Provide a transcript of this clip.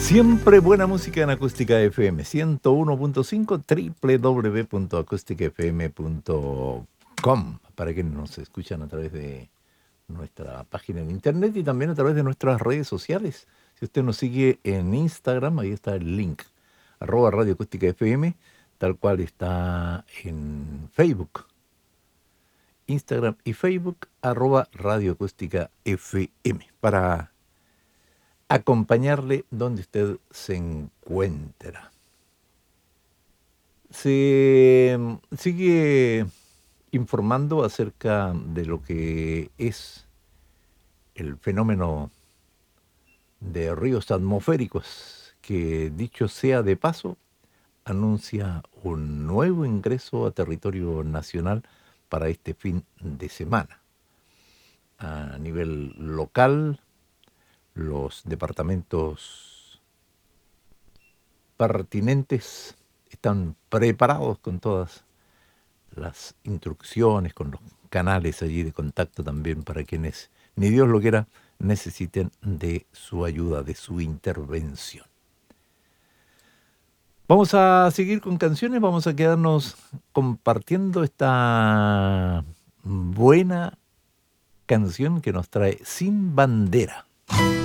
Siempre buena música en Acústica FM 101.5, www.acústicafm.com, para quienes nos escuchan a través de nuestra página en internet y también a través de nuestras redes sociales. Si usted nos sigue en Instagram, ahí está el link, @Radio Acústica FM, tal cual está en Facebook. Instagram y Facebook, @Radio Acústica FM, para acompañarle donde usted se encuentra. Se sigue informando acerca de lo que es el fenómeno de ríos atmosféricos, que dicho sea de paso, anuncia un nuevo ingreso a territorio nacional para este fin de semana. A nivel local, los departamentos pertinentes están preparados con todas las instrucciones, con los canales allí de contacto también para quienes, ni Dios lo quiera, necesiten de su ayuda, de su intervención. Vamos a seguir con canciones, vamos a quedarnos compartiendo esta buena canción que nos trae Sin Bandera.